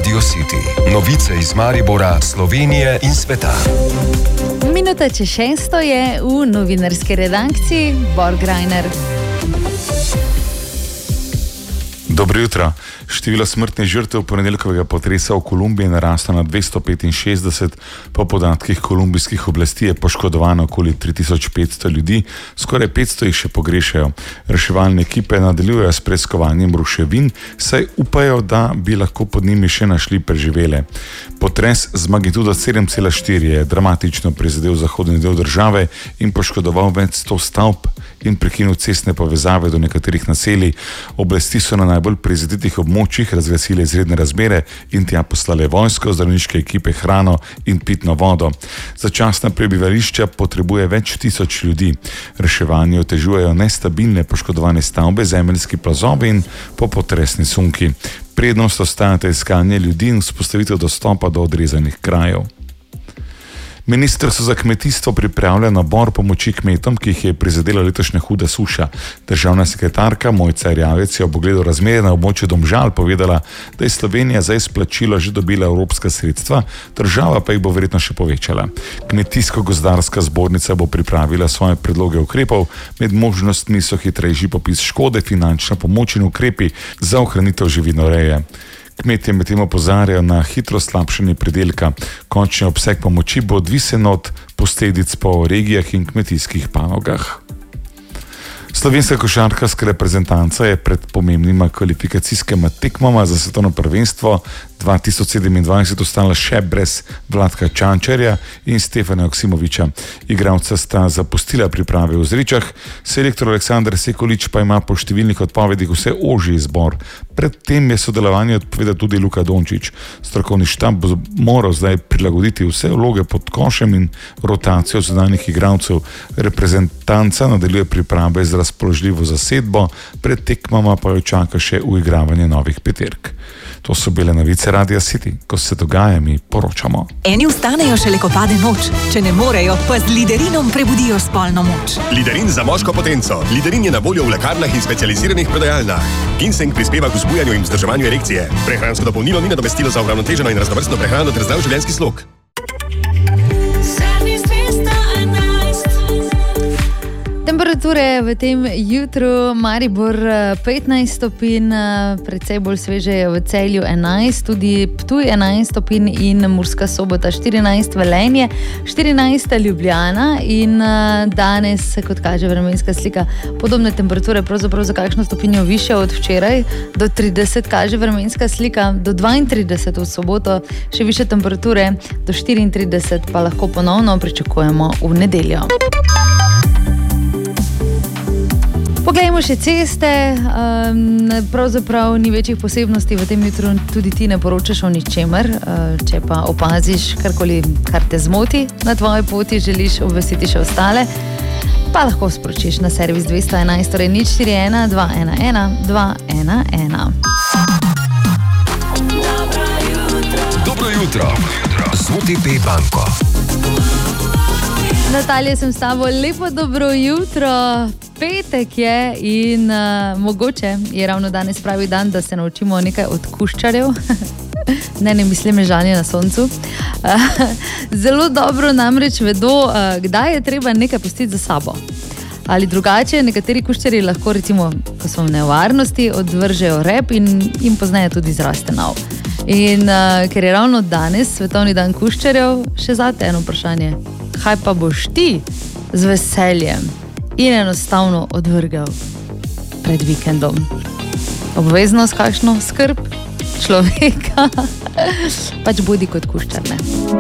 Radio City. Novice iz Maribora, Slovenije in sveta. Minuta čez 6 je v novinarski redakciji Bor Grajner. Dobro jutro. Število smrtnih žrtev ponedeljkovega potresa v Kolumbiji je naraslo na 265, po podatkih kolumbijskih oblasti je poškodovano okoli 3500 ljudi, skoraj 500 jih še pogrešajo. Reševalne ekipe nadaljujejo s preiskovanjem ruševin, saj upajo, da bi lahko pod njimi še našli preživele. Potres z magnitudo 7,4 je dramatično prizadel zahodni del države in poškodoval več 100 stavb in prekinil cestne povezave do nekaterih naselij. Oblasti so na najbolj prizadetih območjih razglasile izredne razmere in tja poslale vojsko, zdravniške ekipe, hrano in pitno vodo. Začasna prebivališča potrebuje več tisoč ljudi. Reševanje otežujejo nestabilne poškodovane stavbe, zemeljski plazovi in popotresni sunki. Prednost ostajata iskanje ljudi in vzpostavitev dostopa do odrezanih krajev. Ministrstvo za kmetijstvo pripravlja nabor pomoči kmetom, ki jih je prizadela letošnja huda suša. Državna sekretarka Mojca Erjavec je ob ogledu razmer na območju Domžal povedala, da je Slovenija za izplačilo že dobila evropska sredstva, država pa jih bo verjetno še povečala. Kmetijsko-gozdarska zbornica bo pripravila svoje predloge ukrepov, med možnostmi so hitrejši popis škode, finančna pomoč in ukrepi za ohranitev živinoreje. Kmetje medtem opozarjajo na hitro slabšanje pridelka. Končni obseg pomoči bo odvisen od posledic po regijah in kmetijskih panogah. Slovenska košarkarska reprezentanca je pred pomembnima kvalifikacijskima tekmama za svetovno prvenstvo 2027 ostala še brez Vladka Čančarja in Stefana Joksimoviča. Igralca sta zapustila priprave v Zrečah, selektor Aleksandar Sekulič pa ima po številnih odpovedih vse ožji izbor. Predtem je sodelovanje odpovedal tudi Luka Dončić. Strokovni štab bo moral zdaj prilagoditi vse vloge pod košem in rotacijo zunanjih igralcev. Reprezentanca nadaljuje priprave z razpoložljivo zasedbo, pred tekmama pa jo čaka še uigravanje novih peterk. To so bile novice Radia City. Ko se dogaja, mi poročamo. Eni vstanejo šele, ko pade noč. Če ne morejo, pa z Liderinom prebudijo spolno moč. Liderin za moško potenco. Liderin je na voljo v lekarnah in specializiranih prodajalnah. Ginseng prispeva k vzbujanju in vzdrževanju erekcije. Prehransko dopolnilo ni nadomestilo za uravnoteženo in raznovrstno prehrano ter zdrav življenjski slog. Temperature v tem jutru, Maribor 15 stopinj, precej bolj sveže je v Celju 11, tudi Ptuj 11 stopinj in Murska Sobota 14, Velenje 14, Ljubljana in danes, kot kaže vremenska slika, podobne temperature, pravzaprav za kakšno stopinjo više od včeraj, do 30 kaže vremenska slika, do 32 v soboto, še više temperature, do 34 pa lahko ponovno pričakujemo v nedeljo. Poglejmo še ceste, pravzaprav ni večjih posebnosti v tem jutru, tudi ti ne poročaš o ničemer, če pa opaziš karkoli, kar te zmoti na tvoji poti, želiš obvestiti še ostale, pa lahko sporočiš na servis 211, torej 041 211 211. Dobro jutro. Zvoti P. Banko. Natalija, sem s tabo, lepo dobro jutro. Petek je in mogoče je ravno danes pravi dan, da se naučimo nekaj od kuščarjev. Ne mislim ležanje na soncu. Zelo dobro namreč vedo, kdaj je treba nekaj pustiti za sabo. Ali drugače, nekateri kuščarji lahko recimo, ko so v nevarnosti, odvržejo rep in jim pozneje tudi zraste nov. In ker je ravno danes svetovni dan kuščarjev, še zate eno vprašanje. Kaj pa boš ti z veseljem in enostavno odvrgel pred vikendom? Obvezno s kakšno skrb človeka? Pač bodi kot kuščar, ne?